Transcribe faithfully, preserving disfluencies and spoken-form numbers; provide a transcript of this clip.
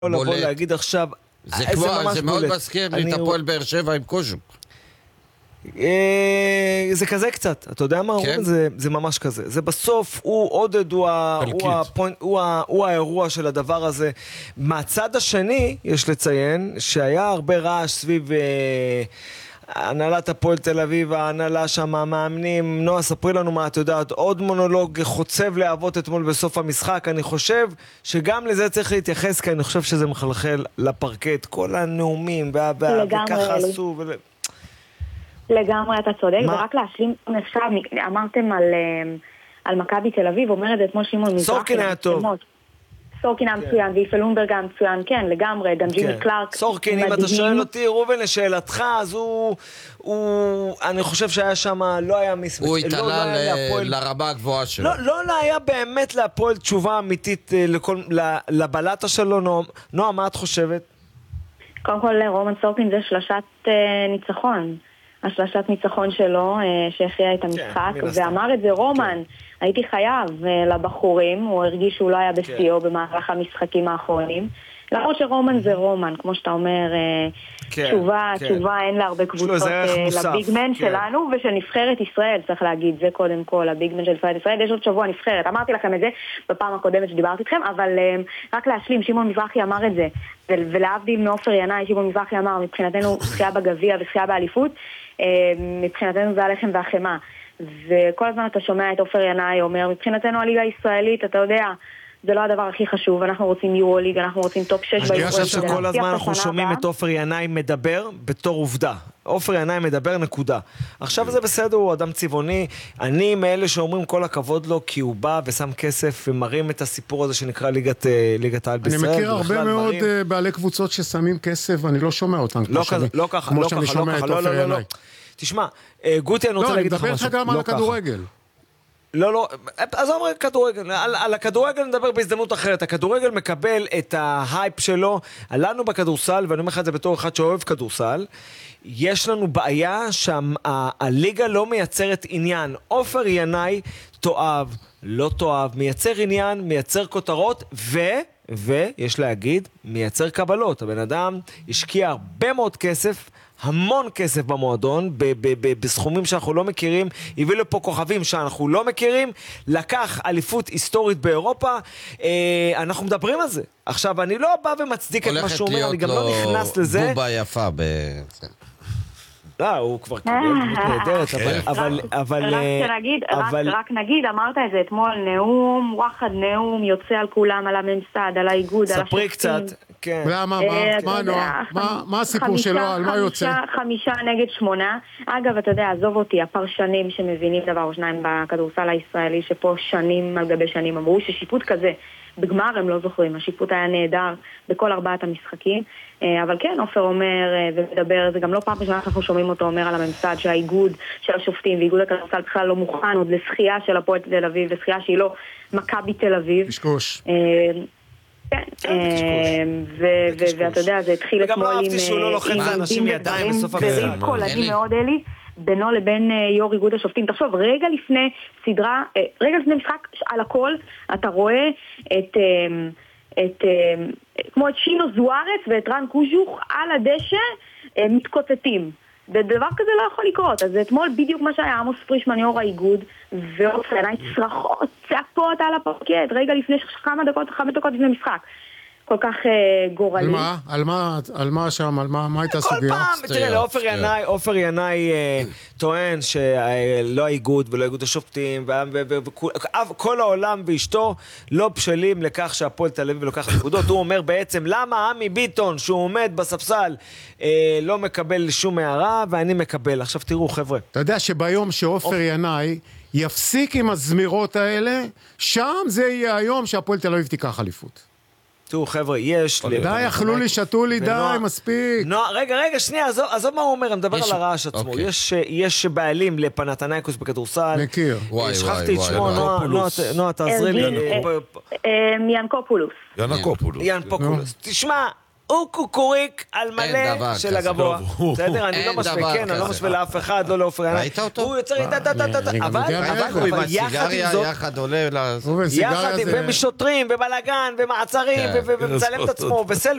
לבוא להגיד עכשיו, זה מאוד מזכיר לי את הפועל באר שבע עם קוז'וק. זה כזה קצת, אתה יודע מה? זה ממש כזה. זה בסוף, הוא עודד, הוא האירוע של הדבר הזה. מהצד השני, יש לציין, שהיה הרבה רעש סביב הנהלת הפועל תל אביב, ההנהלה שם, המאמנים. נועה, ספרי לנו מה את יודעת, עוד מונולוג חוצב להבות אתמול בסוף המשחק. אני חושב שגם לזה צריך להתייחס, כי אני חושב שזה מחלחל לפרקט, כל הנאומים, וככה עשו. לגמרי, אתה צודק, ורק להשלים עכשיו, אמרתם על מכבי תל אביב, אומרת אתמול שמעון מזרחי. סורקין היה טוב. סורקין היה מצוין, ויפה לונברג היה מצוין, כן, לגמרי, גם ג'ימי קלארק. סורקין, אם אתה שואל אותי, רובן, לשאלתך, אז הוא, אני חושב שהיה שם, לא היה מספיק. הוא התעלה לרמה הגבוהה שלו. לא היה באמת להפועל תשובה אמיתית לבלטה שלו. נועה, מה את חושבת? קודם כל, רומן סורקין זה שלשת ניצחון. השלשת ניצחון שלו שהכריע את המשחק, ואמר את זה רומן, הייתי חייב לבחורים, הוא הרגיש שהוא לא היה בשיאו במהלך המשחקים האחרונים, למרות שרומן זה רומן, כמו שאתה אומר, תשובה, תשובה אין לה הרבה קבוצות לביגמן שלנו ושל נבחרת ישראל, צריך להגיד, זה קודם כל, הביגמן של נבחרת ישראל, יש עוד שבוע נבחרת, אמרתי לכם את זה בפעם הקודמת שדיברתי איתכם, אבל רק להשלים, שמעון מזרחי אמר את זה, ולהבדיל מעופר ינאי, שמעון מזרחי אמר, מבחינתנו זכייה בגביע וזכייה באליפות, מבחינתנו זה הלחם והחמה, וכל הזמן אתה שומע את עופר ינאי אומר, מבחינתנו הליגה הישראלית, אתה יודע, זה לא הדבר הכי חשוב, אנחנו רוצים יורוליג, אנחנו רוצים טופ שש. אני חושב שכל הזמן אנחנו שומעים את עופר ינאי מדבר בתור עובדה. עופר ינאי מדבר נקודה. עכשיו זה בסדר, הוא אדם צבעוני. אני מאלה שאומרים כל הכבוד לו, כי הוא בא ושם כסף ומרים את הסיפור הזה שנקרא ליגת העל בישראל. אני מכיר הרבה מאוד בעלי קבוצות ששמים כסף, ואני לא שומע אותם. לא ככה, לא ככה, לא ככה, לא, לא, לא. תשמע, גוטי, אני רוצה להגיד לך משהו. לא, אני מדבר לך גם על הכדורגל. לא, לא, אז אומר כדורגל, על, על הכדורגל נדבר בהזדמנות אחרת. הכדורגל מקבל את ההייפ שלו, עלינו בכדורסל, ואני אומר לך את זה בתור אחד שאוהב כדורסל, יש לנו בעיה שהליגה לא מייצרת עניין. עופר ינאי תואב, לא תואב, מייצר עניין, מייצר כותרות, ו... ויש להגיד, מייצר קבלות. הבן אדם השקיע הרבה מאוד כסף, המון כסף במועדון, ב- ב- ב- בסכומים שאנחנו לא מכירים, הביא לפה כוכבים שאנחנו לא מכירים, לקח אליפות היסטורית באירופה, אה, אנחנו מדברים על זה. עכשיו, אני לא בא ומצדיק את מה שהוא אומר, אני גם לא נכנס לזה. הולכת להיות לו בובה יפה ב... לא, הוא כבר קיבל דמות נהדרת, אבל... אבל... רק נגיד, אמרת את זה אתמול, נאום, וואחד נאום, יוצא על כולם, על הממסד, על האיגוד, על השופטים. ספרי קצת, כן. למה, מה, נועה? מה הסיפור שלו, על מה יוצא? חמישה נגד שמונה. אגב, אתה יודע, עזוב אותי, הפרשנים שמבינים דבר או שניים בכדורסל הישראלי, שפה שנים על גבי שנים אמרו ששיפוט כזה, בגמר הם לא זוכרים, השיפוט היה נהדר בכל ארבעת המשחקים, אבל כן, עופר אומר ומדבר, זה גם לא פעם ראשונה אנחנו שומעים אותו אומר על הממסד שהאיגוד של השופטים ואיגוד הכדורסל בכלל לא מוכן עוד לשחייה של הפועל תל אביב, לשחייה שהיא לא מכבי תל אביב. קשקוש. כן, ואתה יודע, זה התחיל אתמול עם... וגם לא אהבתי שהוא לא לוחץ לאנשים ידיים בסוף המשחק. קולני מאוד אלי, בינו לבין יו"ר איגוד השופטים. תחשוב, רגע לפני סדרה, רגע לפני משחק על הכל, אתה רואה את, את, כמו את שינו זוארץ ואת רן קוז'וך על הדשא מתקוצצים. דבר כזה לא יכול לקרות. אז אתמול בדיוק מה שהיה עמוס פרישמן יו"ר האיגוד, ועופר ינאי צרחות, צעקות על הפרקט, רגע לפני כמה דקות, חמש דקות לפני משחק. כל כך גורלי. על מה? על מה? על מה שם? על מה? מה הייתה סוגיה? כל פעם, תראה, לעופר ינאי, עופר ינאי טוען שלא האיגוד ולא איגוד השופטים, וכל העולם ואשתו לא בשלים לכך שהפועל תל אביב לוקח נקודות. הוא אומר בעצם, למה עמי ביטון, שהוא עומד בספסל, לא מקבל שום הערה, ואני מקבל. עכשיו תראו, חבר'ה. אתה יודע שביום שעופר ינאי יפסיק עם הזמירות האלה, שם זה יהיה היום שהפועל תל אביב תיקח אליפות. תראו חבר'ה, יש... די, אכלו לי, שתו לי, די, מספיק. רגע, רגע, שנייה, עזוב מה הוא אומר, אני מדבר על הרעש עצמו. יש בעלים לפנתנייקוס בכדורסל. מכיר. שכחתי את שמו, נועה, תעזרי לי. ינקופולוס. ינקופולוס. ינקופולוס. תשמע, הוא קוקוריק על מלא של הגבוה. בסדר? אני לא משווה, כן, אני לא משווה לאף אחד, לא לעופר ינאי. ראית אותו? הוא יוצר, אבל יחד עם זאת, יחד עולה, יחד עם שוטרים, ובלגן, ומעצרים, ומצלם את עצמו,